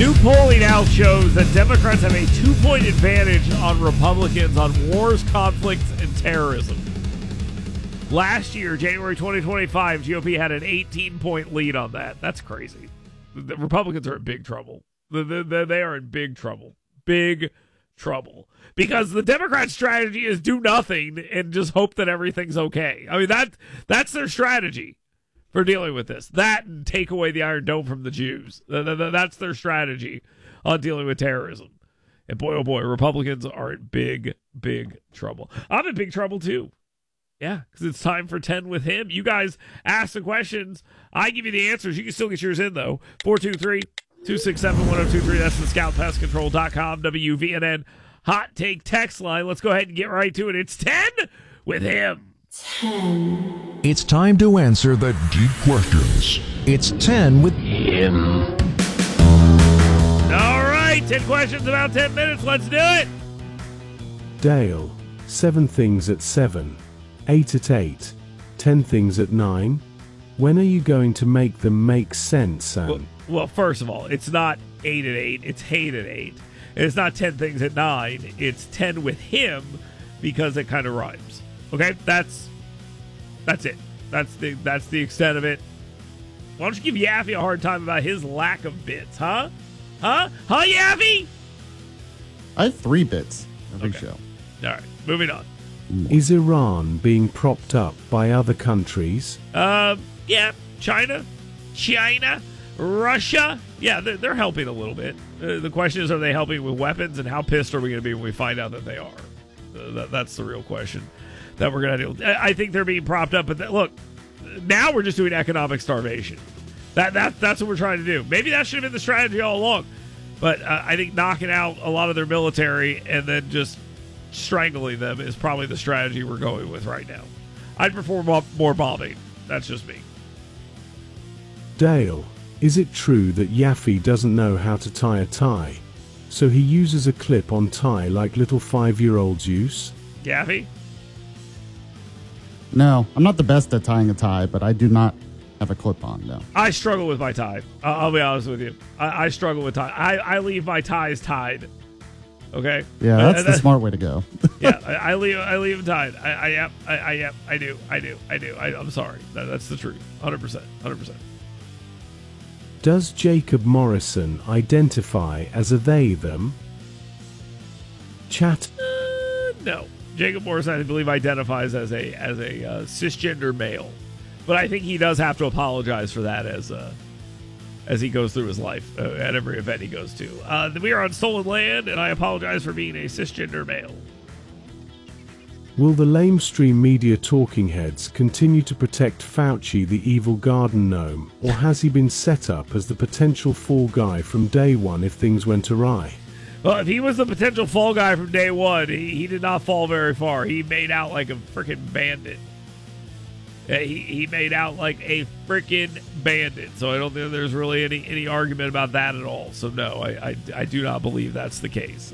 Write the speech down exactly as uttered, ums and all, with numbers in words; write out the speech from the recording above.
New polling out shows that Democrats have a two-point advantage on Republicans on wars, conflicts, and terrorism. Last year, January twenty twenty-five, G O P had an eighteen-point lead on that. That's crazy. The Republicans are in big trouble. They are in big trouble. Big trouble. Because the Democrats' strategy is do nothing and just hope that everything's okay. I mean, that that's their strategy for dealing with this. That and take away the Iron Dome from the Jews. That's their strategy on dealing with terrorism. And boy, oh boy, Republicans are in big, big trouble. I'm in big trouble too. Yeah, because it's time for ten with him. You guys ask the questions. I give you the answers. You can still get yours in, though. four two three, two six seven, one oh two three. That's the scout pest control dot com, W V N N Hot Take text line. Let's go ahead and get right to it. It's ten with him. ten. It's time to answer the deep questions. It's ten with him. All right, ten questions, about ten minutes. Let's do it. Dale, seven things at seven, eight at eight, ten things at nine. When are you going to make them make sense, Sam? Well, well first of all, it's not eight at eight. It's eight at eight. And it's not ten things at nine. It's ten with him because it kind of rhymes. Okay, that's that's it. That's the that's the extent of it. Why don't you give Yaffee a hard time about his lack of bits, huh? Huh? Huh, Yaffee? I have three bits every Okay. show. All right, moving on. Is Iran being propped up by other countries? Um, yeah, China, China, Russia. Yeah, they're, they're helping a little bit. Uh, the question is, are they helping with weapons, and how pissed are we going to be when we find out that they are? Uh, that, that's the real question that we're going to do. I I think they're being propped up, but th- look, now we're just doing economic starvation. That that that's what we're trying to do. Maybe that should have been the strategy all along, but uh, I think knocking out a lot of their military and then just strangling them is probably the strategy we're going with right now. I'd prefer mo- more bombing. That's just me. Dale, is it true that Yaffee doesn't know how to tie a tie, so he uses a clip-on tie like little five-year-olds use? Yaffee? No, I'm not the best at tying a tie, but I do not have a clip-on, no. I struggle with my tie. I'll, I'll be honest with you. I, I struggle with tie. I, I leave my ties tied. Okay? Yeah, Uh, that's the that- smart way to go. yeah, I, I leave I leave them tied. I, I yep, I, I yep, I do, I do, I do. I, I'm sorry. That, that's the truth. one hundred percent. one hundred percent. Does Jacob Morrison identify as a they-them? Chat. Uh, no. Jacob Morrison, I believe, identifies as a as a uh, cisgender male, but I think he does have to apologize for that as uh, as he goes through his life uh, at every event he goes to. Uh, we are on stolen land, and I apologize for being a cisgender male. Will the lamestream media talking heads continue to protect Fauci, the evil garden gnome, or has he been set up as the potential fall guy from day one if things went awry? Well, if he was the potential fall guy from day one, he, he did not fall very far. He made out like a freaking bandit. Uh, He, he made out like a freaking bandit. So I don't think there's really any, any argument about that at all. So no, I, I, I do not believe that's the case.